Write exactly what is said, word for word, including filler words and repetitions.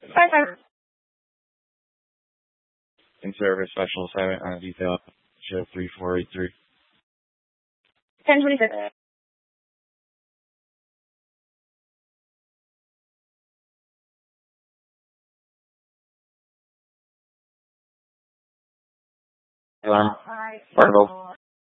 Five five. In service, special assignment on detail. Show three four eight three. Ten twenty six. Alarm. Portable.